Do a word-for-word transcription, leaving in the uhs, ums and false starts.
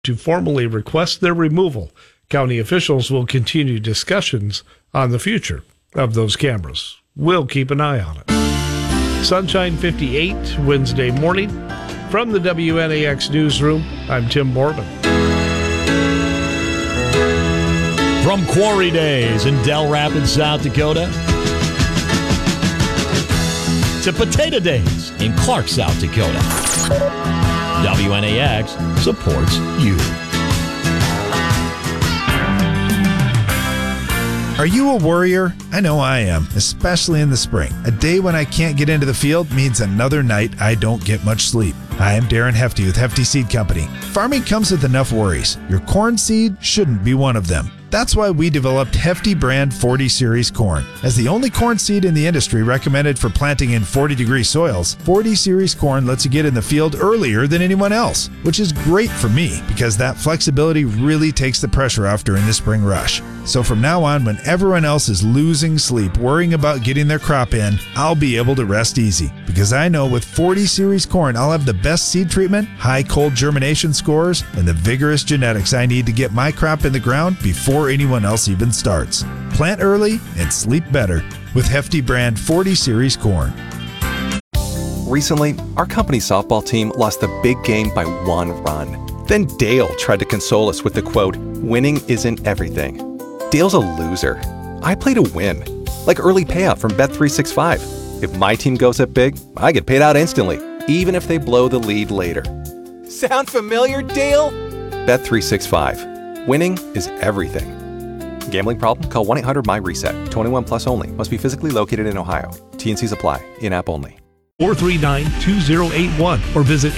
to formally request their removal. County officials will continue discussions on the future of those cameras. We'll keep an eye on it. Sunshine fifty-eight, Wednesday morning. From the W N A X Newsroom, I'm Tim Borman. From Quarry Days in Del Rapids, South Dakota, to Potato Days in Clark, South Dakota, W N A X supports you. Are you a worrier? I know I am, especially in the spring. A day when I can't get into the field means another night I don't get much sleep. Hi, I'm Darren Hefty with Hefty Seed Company. Farming comes with enough worries. Your corn seed shouldn't be one of them. That's why we developed Hefty brand forty series corn. As the only corn seed in the industry recommended for planting in forty degree soils, forty series corn lets you get in the field earlier than anyone else, which is great for me because that flexibility really takes the pressure off during the spring rush. So from now on, when everyone else is losing sleep worrying about getting their crop in, I'll be able to rest easy because I know with forty series corn, I'll have the best seed treatment, high cold germination scores, and the vigorous genetics I need to get my crop in the ground before anyone else even starts. Plant early and sleep better with Hefty brand forty series corn. Recently, our company's softball team lost the big game by one run. Then Dale tried to console us with the quote, "Winning isn't everything." Dale's a loser. I play to win, like early payout from Bet three sixty-five. If my team goes up big, I get paid out instantly, even if they blow the lead later. Sound familiar, Dale? Bet three sixty-five. Winning is everything. Gambling problem? Call one eight hundred M Y reset. twenty-one plus only. Must be physically located in Ohio. T and C's apply. In-app only. four three nine, two zero eight one or visit